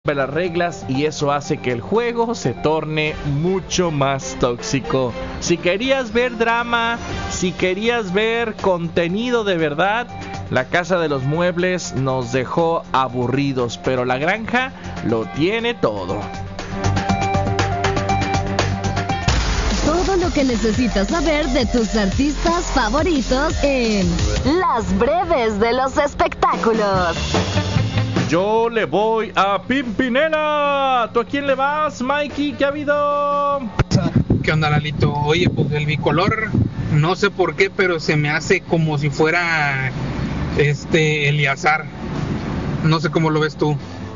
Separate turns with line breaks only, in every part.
las reglas y eso hace que el juego se torne mucho más tóxico. Si querías ver drama, si querías ver contenido de verdad, La Casa de los Muebles nos dejó aburridos, pero La Granja lo tiene todo.
Todo lo que necesitas saber de tus artistas favoritos en Las Breves de los Espectáculos.
Yo le voy a Pimpinela. ¿Tú a quién le vas, Mikey? ¿Qué ha habido?
¿Qué onda, Lalito? Oye, pues el bicolor, no sé por qué, pero se me hace como si fuera Eleazar. No sé cómo lo ves tú.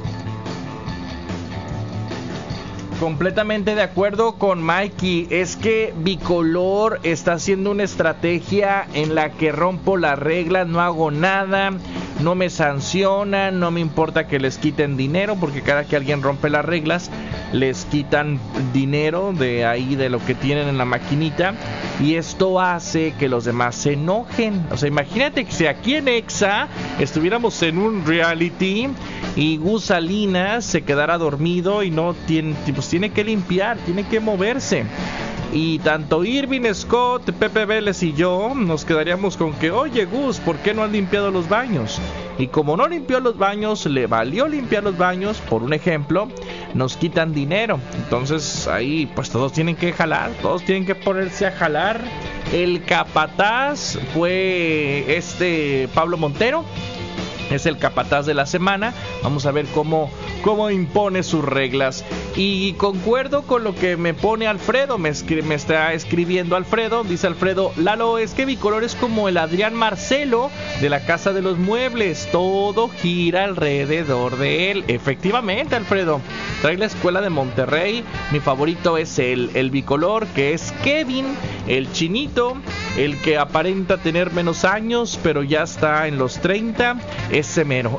Completamente de acuerdo con Mikey. Es que Bicolor está haciendo una estrategia en la que rompo las reglas, no hago nada, no me sancionan, no me importa que les quiten dinero, porque cada que alguien rompe las reglas les quitan dinero de ahí, de lo que tienen en la maquinita, y esto hace que los demás se enojen. O sea, imagínate que si aquí en Exa estuviéramos en un reality y Gus Salinas se quedara dormido y no tiene que limpiar, tiene que moverse. Y tanto Irving Scott, Pepe Vélez y yo nos quedaríamos con que, oye Gus, ¿por qué no has limpiado los baños? Y como no limpió los baños, le valió limpiar los baños, por un ejemplo, nos quitan dinero. Entonces ahí pues todos tienen que jalar, todos tienen que ponerse a jalar. El capataz fue Pablo Montero. Es el capataz de la semana. Vamos a ver cómo impone sus reglas. Y concuerdo con lo que me pone Alfredo. Me está escribiendo Alfredo. Dice Alfredo: Lalo, es que Bicolor es como el Adrián Marcelo de La Casa de los Muebles. Todo gira alrededor de él. Efectivamente, Alfredo. Trae la escuela de Monterrey. Mi favorito es el Bicolor, que es Kevin, el chinito, el que aparenta tener menos años, pero ya está en los 30. Ese mero.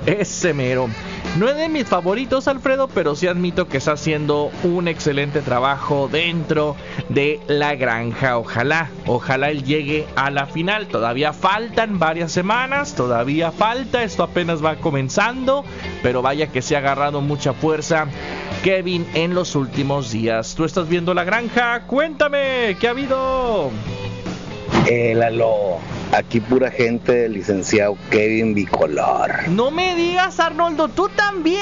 No es de mis favoritos, Alfredo, pero sí admito que está haciendo un excelente trabajo dentro de La Granja. Ojalá él llegue a la final. Todavía faltan varias semanas, todavía falta, esto apenas va comenzando, pero vaya que se ha agarrado mucha fuerza Kevin en los últimos días. ¿Tú estás viendo La Granja? Cuéntame, ¿qué ha habido?
Lalo, aquí pura gente del licenciado Kevin Bicolor.
No me digas, Arnoldo, tú también.